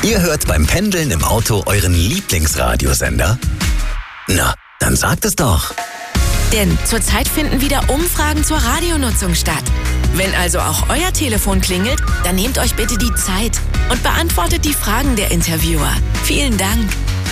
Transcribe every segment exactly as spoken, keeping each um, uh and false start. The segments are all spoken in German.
Ihr hört beim Pendeln im Auto euren Lieblingsradiosender? Na, dann sagt es doch. Denn zurzeit finden wieder Umfragen zur Radionutzung statt. Wenn also auch euer Telefon klingelt, dann nehmt euch bitte die Zeit und beantwortet die Fragen der Interviewer. Vielen Dank.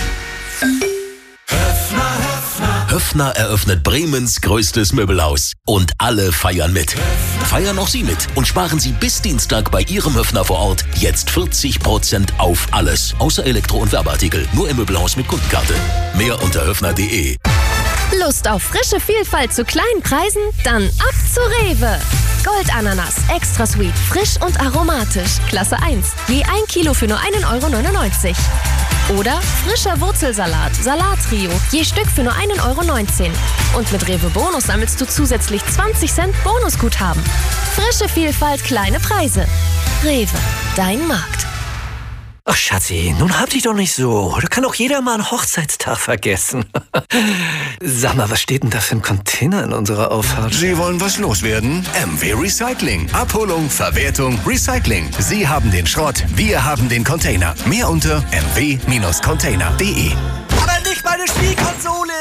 Höffner, Höffner. Höffner eröffnet Bremens größtes Möbelhaus. Und alle feiern mit. Feiern auch Sie mit und sparen Sie bis Dienstag bei Ihrem Höffner vor Ort jetzt vierzig Prozent auf alles. Außer Elektro- und Werbeartikel. Nur im Möbelhaus mit Kundenkarte. Mehr unter höffner punkt de. Lust auf frische Vielfalt zu kleinen Preisen? Dann ab zu Rewe. Goldananas, extra sweet, frisch und aromatisch. Klasse eins, je ein Kilo für nur ein Euro neunundneunzig. Oder frischer Wurzelsalat, Salattrio, je Stück für nur ein Euro neunzehn. Und mit Rewe Bonus sammelst du zusätzlich zwanzig Cent Bonusguthaben. Frische Vielfalt, kleine Preise. Rewe, dein Markt. Ach Schatzi, nun hab dich doch nicht so. Da kann auch jeder mal einen Hochzeitstag vergessen. Sag mal, was steht denn da für ein Container in unserer Auffahrt? Sie wollen was loswerden? M W Recycling. Abholung, Verwertung, Recycling. Sie haben den Schrott, wir haben den Container. Mehr unter m w Container punkt de. Aber nicht meine Spielkonsole!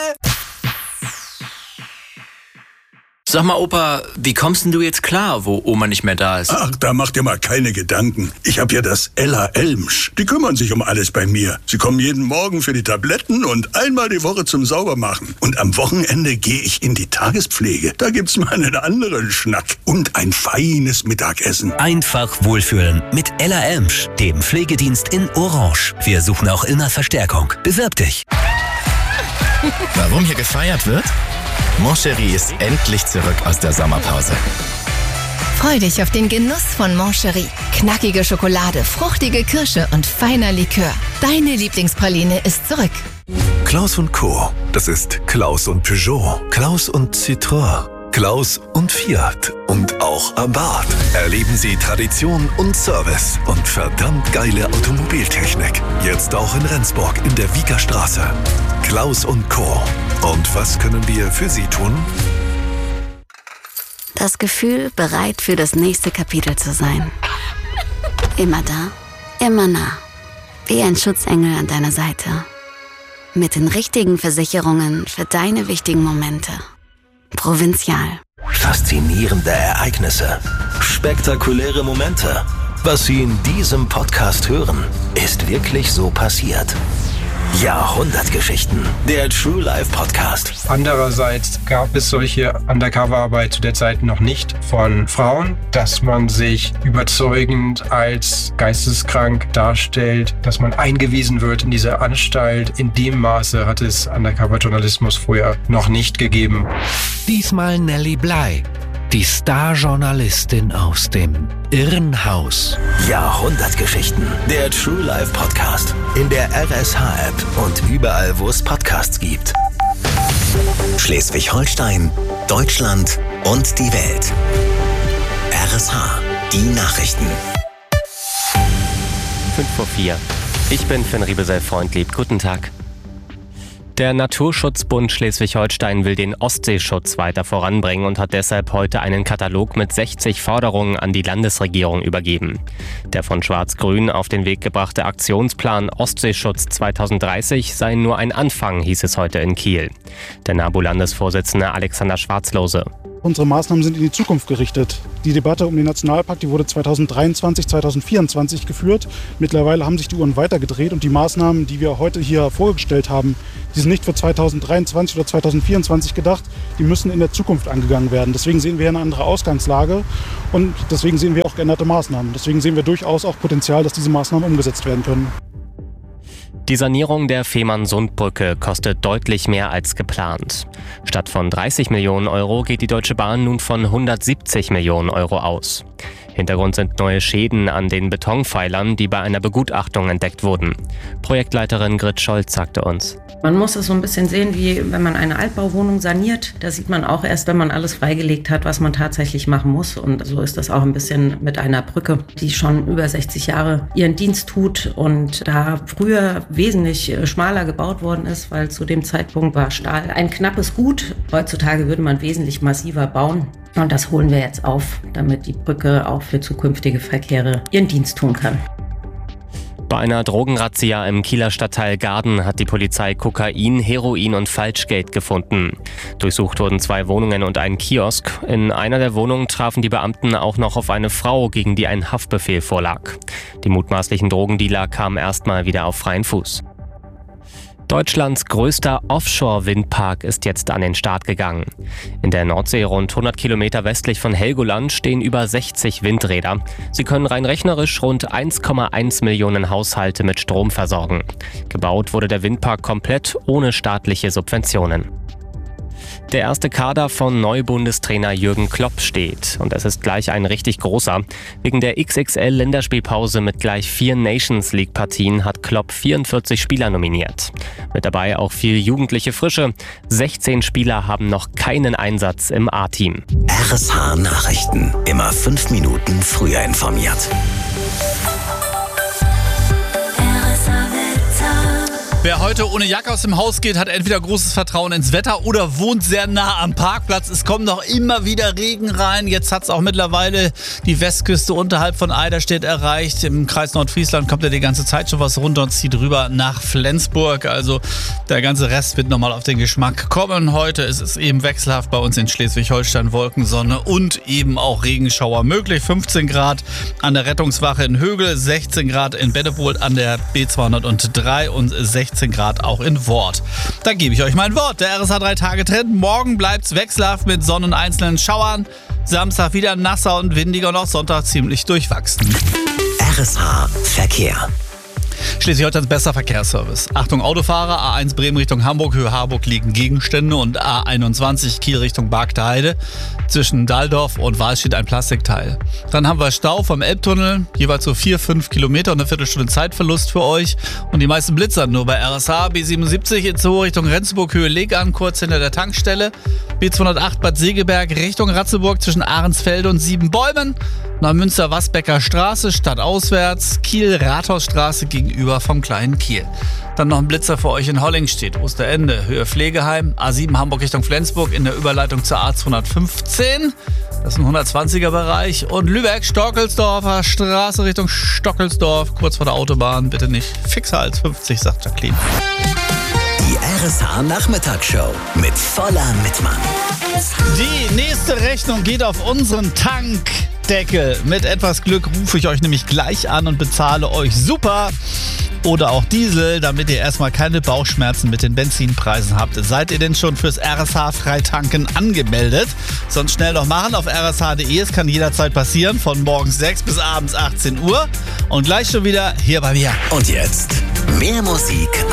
Sag mal, Opa, wie kommst denn du jetzt klar, wo Oma nicht mehr da ist? Ach, da mach dir mal keine Gedanken. Ich hab ja das Ella Elmsch. Die kümmern sich um alles bei mir. Sie kommen jeden Morgen für die Tabletten und einmal die Woche zum Saubermachen. Und am Wochenende gehe ich in die Tagespflege. Da gibt's mal einen anderen Schnack. Und ein feines Mittagessen. Einfach wohlfühlen mit Ella Elmsch, dem Pflegedienst in Orange. Wir suchen auch immer Verstärkung. Bewirb dich. Warum hier gefeiert wird? Moncherie ist endlich zurück aus der Sommerpause. Freu dich auf den Genuss von Moncherie. Knackige Schokolade, fruchtige Kirsche und feiner Likör. Deine Lieblingspraline ist zurück. Klaus und Co. Das ist Klaus und Peugeot, Klaus und Citroën, Klaus und Fiat und auch Abarth. Erleben Sie Tradition und Service und verdammt geile Automobiltechnik. Jetzt auch in Rendsburg in der Wiegerstraße. Klaus und Co. Und was können wir für Sie tun? Das Gefühl, bereit für das nächste Kapitel zu sein. Immer da, immer nah. Wie ein Schutzengel an deiner Seite. Mit den richtigen Versicherungen für deine wichtigen Momente. Provinzial. Faszinierende Ereignisse. Spektakuläre Momente. Was Sie in diesem Podcast hören, ist wirklich so passiert. Jahrhundertgeschichten. Der True Life Podcast. Andererseits gab es solche Undercover-Arbeit zu der Zeit noch nicht von Frauen, dass man sich überzeugend als geisteskrank darstellt, dass man eingewiesen wird in diese Anstalt. In dem Maße hat es Undercover-Journalismus vorher noch nicht gegeben. Diesmal Nelly Bly, die Star-Journalistin aus dem Irrenhaus. Jahrhundertgeschichten. Der True Life Podcast. In der R S H-App und überall, wo es Podcasts gibt. Schleswig-Holstein, Deutschland und die Welt. R S H. Die Nachrichten. fünf vor vier. Ich bin Finn Riebesell-Freundlieb. Guten Tag. Der Naturschutzbund Schleswig-Holstein will den Ostseeschutz weiter voranbringen und hat deshalb heute einen Katalog mit sechzig Forderungen an die Landesregierung übergeben. Der von Schwarz-Grün auf den Weg gebrachte Aktionsplan Ostseeschutz zweitausenddreißig sei nur ein Anfang, hieß es heute in Kiel. Der NABU-Landesvorsitzende Alexander Schwarzlose. Unsere Maßnahmen sind in die Zukunft gerichtet. Die Debatte um den Nationalpark, die wurde zweitausenddreiundzwanzig, zweitausendvierundzwanzig geführt. Mittlerweile haben sich die Uhren weitergedreht und die Maßnahmen, die wir heute hier vorgestellt haben, die sind nicht für zweitausenddreiundzwanzig oder zweitausendvierundzwanzig gedacht, die müssen in der Zukunft angegangen werden. Deswegen sehen wir eine andere Ausgangslage und deswegen sehen wir auch geänderte Maßnahmen. Deswegen sehen wir durchaus auch Potenzial, dass diese Maßnahmen umgesetzt werden können. Die Sanierung der Fehmarnsundbrücke kostet deutlich mehr als geplant. Statt von dreißig Millionen Euro geht die Deutsche Bahn nun von hundertsiebzig Millionen Euro aus. Hintergrund sind neue Schäden an den Betonpfeilern, die bei einer Begutachtung entdeckt wurden. Projektleiterin Grit Scholz sagte uns: Man muss es so ein bisschen sehen, wie wenn man eine Altbauwohnung saniert. Da sieht man auch erst, wenn man alles freigelegt hat, was man tatsächlich machen muss. Und so ist das auch ein bisschen mit einer Brücke, die schon über sechzig Jahre ihren Dienst tut und da früher wesentlich schmaler gebaut worden ist, weil zu dem Zeitpunkt war Stahl ein knappes Gut. Heutzutage würde man wesentlich massiver bauen. Und das holen wir jetzt auf, damit die Brücke auch für zukünftige Verkehre ihren Dienst tun kann. Bei einer Drogenrazzia im Kieler Stadtteil Garden hat die Polizei Kokain, Heroin und Falschgeld gefunden. Durchsucht wurden zwei Wohnungen und ein Kiosk. In einer der Wohnungen trafen die Beamten auch noch auf eine Frau, gegen die ein Haftbefehl vorlag. Die mutmaßlichen Drogendealer kamen erstmal wieder auf freien Fuß. Deutschlands größter Offshore-Windpark ist jetzt an den Start gegangen. In der Nordsee, rund hundert Kilometer westlich von Helgoland, stehen über sechzig Windräder. Sie können rein rechnerisch rund eins Komma eins Millionen Haushalte mit Strom versorgen. Gebaut wurde der Windpark komplett ohne staatliche Subventionen. Der erste Kader von Neubundestrainer Jürgen Klopp steht. Und es ist gleich ein richtig großer. Wegen der X X L-Länderspielpause mit gleich vier Nations-League-Partien hat Klopp vierundvierzig Spieler nominiert. Mit dabei auch viel jugendliche Frische. sechzehn Spieler haben noch keinen Einsatz im A-Team. R S H Nachrichten. Immer fünf Minuten früher informiert. Wer heute ohne Jacke aus dem Haus geht, hat entweder großes Vertrauen ins Wetter oder wohnt sehr nah am Parkplatz. Es kommt noch immer wieder Regen rein. Jetzt hat es auch mittlerweile die Westküste unterhalb von Eiderstedt erreicht. Im Kreis Nordfriesland kommt ja die ganze Zeit schon was runter und zieht rüber nach Flensburg. Also der ganze Rest wird nochmal auf den Geschmack kommen. Heute ist es eben wechselhaft bei uns in Schleswig-Holstein, Wolkensonne und eben auch Regenschauer möglich. fünfzehn Grad an der Rettungswache in Högel, sechzehn Grad in Beddewold an der B zweihundertdrei und sechzehn Grad auch in Wort. Dann gebe ich euch mein Wort. Der R S H drei Tage Trend. Morgen bleibt's wechselhaft mit Sonne und einzelnen Schauern. Samstag wieder nasser und windiger und auch Sonntag ziemlich durchwachsen. R S H Verkehr. Schleswig-Holsteins bester Verkehrsservice. Achtung Autofahrer, A eins Bremen Richtung Hamburg, Höhe Harburg liegen Gegenstände und A einundzwanzig Kiel Richtung Bargter Heide. Zwischen Dahldorf und Wahl steht ein Plastikteil. Dann haben wir Stau vom Elbtunnel, jeweils so vier, fünf Kilometer und eine Viertelstunde Zeitverlust für euch. Und die meisten Blitzer nur bei R S H. B siebenundsiebzig Itzehoe Richtung Rendsburg, Höhe Legan, kurz hinter der Tankstelle. B zweihundertacht Bad Segeberg Richtung Ratzeburg zwischen Ahrensfelde und Siebenbäumen. Neumünster-Wasbecker Straße, stadtauswärts, Kiel-Rathausstraße gegenüber vom kleinen Kiel. Dann noch ein Blitzer für euch in Hollingstedt, Osterende, Höhe Pflegeheim, A sieben Hamburg Richtung Flensburg in der Überleitung zur A zweihundertfünfzehn. Das ist ein hundertzwanziger Bereich. Und Lübeck, Stockelsdorfer Straße Richtung Stockelsdorf, kurz vor der Autobahn. Bitte nicht fixer als fünfzig, sagt Jacqueline. Die R S H Nachmittagsshow mit voller Mitmann. Die nächste Rechnung geht auf unseren Tankdeckel. Mit etwas Glück rufe ich euch nämlich gleich an und bezahle euch Super oder auch Diesel, damit ihr erstmal keine Bauchschmerzen mit den Benzinpreisen habt. Seid ihr denn schon fürs R S H-Freitanken angemeldet? Sonst schnell noch machen auf r s h punkt d e. Es kann jederzeit passieren, von morgens sechs bis abends achtzehn Uhr. Und gleich schon wieder hier bei mir. Und jetzt mehr Musik